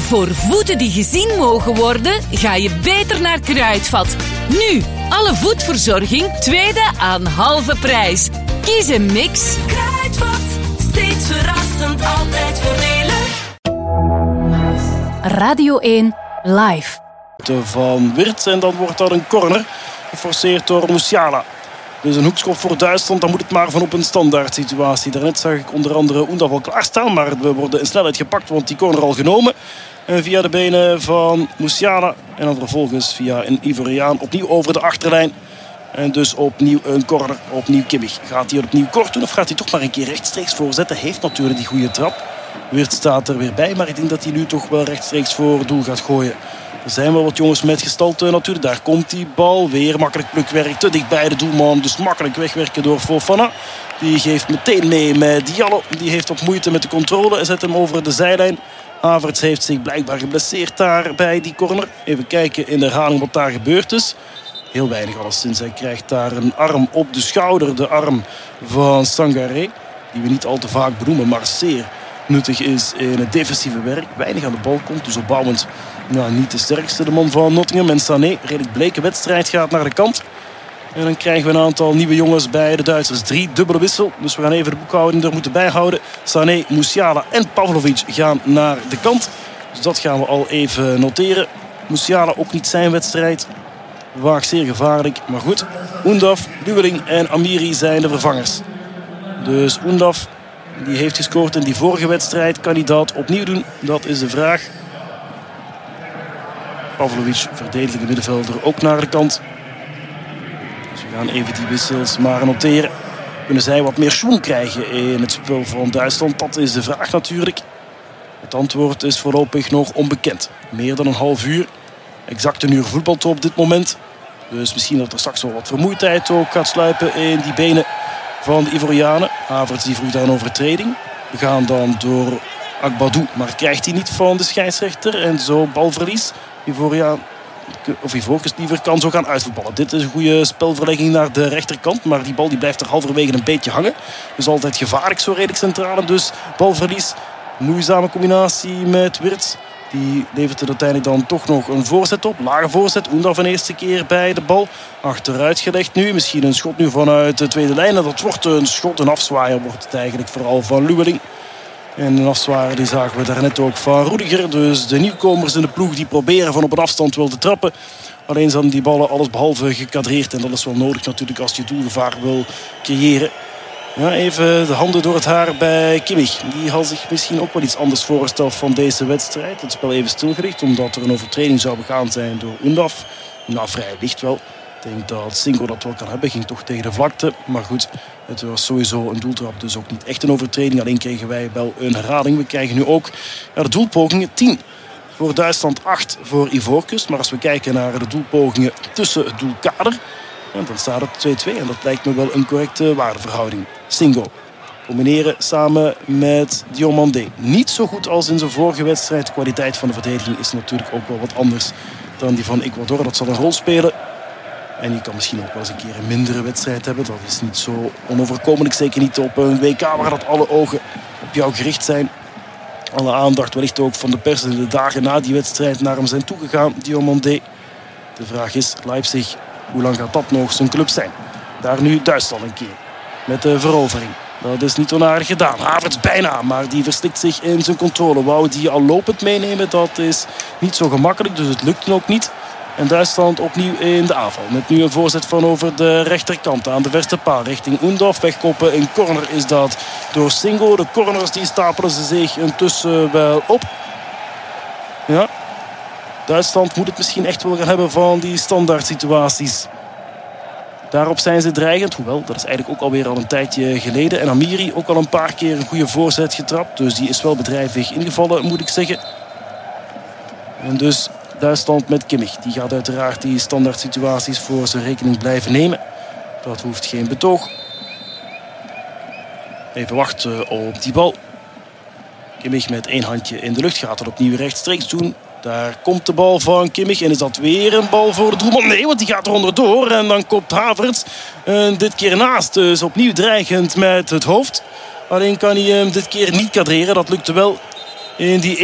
Voor voeten die gezien mogen worden, ga je beter naar Kruidvat. Nu, alle voetverzorging, tweede aan halve prijs. Kies een mix. Kruidvat, steeds verrassend, altijd voordelig. Radio 1 live. Van Wirtz en dan wordt dat een corner. Geforceerd door Musiala. Dus een hoekschop voor Duitsland, dan moet het maar van op een standaard situatie. Daarnet zag ik onder andere Oendaf al klaarstaan, maar we worden in snelheid gepakt, want die corner al genomen. En via de benen van Musiala. En dan vervolgens via een Ivoriaan opnieuw over de achterlijn. En dus opnieuw een corner, opnieuw Kimmich. Gaat hij opnieuw kort doen of gaat hij toch maar een keer rechtstreeks voorzetten? Heeft natuurlijk die goede trap. Wirtz staat er weer bij, maar ik denk dat hij nu toch wel rechtstreeks voor doel gaat gooien. Er zijn wel wat jongens met gestalte natuurlijk. Daar komt die bal. Weer makkelijk plukwerk. Te dicht bij de doelman. Dus makkelijk wegwerken door Fofana. Die geeft meteen mee met Diallo. Die heeft wat moeite met de controle. En zet hem over de zijlijn. Havertz heeft zich blijkbaar geblesseerd daar bij die corner. Even kijken in de herhaling wat daar gebeurd is. Heel weinig alleszins. Hij krijgt daar een arm op de schouder. De arm van Sangaré. Die we niet al te vaak benoemen, maar zeer nuttig is in het defensieve werk. Weinig aan de bal komt, dus opbouwend niet de sterkste. De man van Nottingham en Sané. Redelijk bleke wedstrijd gaat naar de kant. En dan krijgen we een aantal nieuwe jongens bij de Duitsers. 3 dubbele wissel. Dus we gaan even de boekhouding er moeten bijhouden. Sané, Musiala en Pavlovic gaan naar de kant. Dus dat gaan we al even noteren. Musiala ook niet zijn wedstrijd. Vaak zeer gevaarlijk. Maar goed. Oendaf, Luweling en Amiri zijn de vervangers. Dus Oendaf, die heeft gescoord in die vorige wedstrijd. Kan hij dat opnieuw doen? Dat is de vraag. Pavlovic, verdedigende middenvelder, ook naar de kant. Dus we gaan even die wissels maar noteren. Kunnen zij wat meer schwung krijgen in het spel van Duitsland? Dat is de vraag natuurlijk. Het antwoord is voorlopig nog onbekend. Meer dan een half uur. Exact een uur voetbal op dit moment. Dus misschien dat er straks wel wat vermoeidheid ook gaat sluipen in die benen van de Ivorianen. Havertz die vroeg daar een overtreding. We gaan dan door Agbadou, maar krijgt hij niet van de scheidsrechter. En zo balverlies. Ivorcus liever kan zo gaan uitvoetballen. Dit is een goede spelverlegging naar de rechterkant. Maar die bal die blijft er halverwege een beetje hangen. Dus altijd gevaarlijk zo redelijk centraal. Dus balverlies. Moeizame combinatie met Wirtz. Die levert er uiteindelijk dan toch nog een voorzet op. Lage voorzet. Oendaf een eerste keer bij de bal. Achteruit gelegd nu. Misschien een schot nu vanuit de tweede lijn. En dat wordt een schot. Een afzwaaier wordt het eigenlijk vooral van Luweling. En een afzwaaier die zagen we daarnet ook van Rudiger. Dus de nieuwkomers in de ploeg die proberen van op een afstand wel te trappen. Alleen zijn die ballen alles behalve gekadreerd. En dat is wel nodig natuurlijk als je doelgevaar wil creëren. Ja, even de handen door het haar bij Kimmich. Die had zich misschien ook wel iets anders voorgesteld van deze wedstrijd. Het spel even stilgericht omdat er een overtreding zou begaan zijn door Oendaf. Nou, vrij licht wel. Ik denk dat Singo dat wel kan hebben. Ging toch tegen de vlakte. Maar goed, het was sowieso een doeltrap. Dus ook niet echt een overtreding. Alleen kregen wij wel een herhaling. We krijgen nu ook de doelpogingen 10 voor Duitsland, 8 voor Ivorcus. Maar als we kijken naar de doelpogingen tussen het doelkader, dan staat het 2-2. En dat lijkt me wel een correcte waardeverhouding. Singo. Combineren samen met Diomandé. Niet zo goed als in zijn vorige wedstrijd. De kwaliteit van de verdediging is natuurlijk ook wel wat anders dan die van Ecuador. Dat zal een rol spelen. En je kan misschien ook wel eens een keer een mindere wedstrijd hebben. Dat is niet zo onoverkomelijk. Zeker niet op een WK waar dat alle ogen op jou gericht zijn. Alle aandacht wellicht ook van de pers in de dagen na die wedstrijd naar hem zijn toegegaan. Diomandé. De vraag is, Leipzig, hoe lang gaat dat nog zijn club zijn? Daar nu Duitsland een keer. Met de verovering. Dat is niet onaardig gedaan. Havertz bijna, maar die verslikt zich in zijn controle. Wou die al lopend meenemen, dat is niet zo gemakkelijk. Dus het lukt ook niet. En Duitsland opnieuw in de aanval. Met nu een voorzet van over de rechterkant aan de verste paal. Richting Oendaf. Wegkoppen. Een corner is dat door Singo. De corners die stapelen ze zich intussen wel op. Ja. Duitsland moet het misschien echt wel gaan hebben van die standaard situaties. Daarop zijn ze dreigend. Hoewel, dat is eigenlijk ook alweer al een tijdje geleden. En Amiri ook al een paar keer een goede voorzet getrapt. Dus die is wel bedrijvig ingevallen, moet ik zeggen. En dus Duitsland met Kimmich. Die gaat uiteraard die standaard situaties voor zijn rekening blijven nemen. Dat hoeft geen betoog. Even wachten op die bal. Kimmich met één handje in de lucht gaat het opnieuw rechtstreeks doen. Daar komt de bal van Kimmich. En is dat weer een bal voor de doelman? Nee, want die gaat er onderdoor. En dan komt Havertz dit keer naast. Dus opnieuw dreigend met het hoofd. Alleen kan hij hem dit keer niet kadreren. Dat lukte wel in die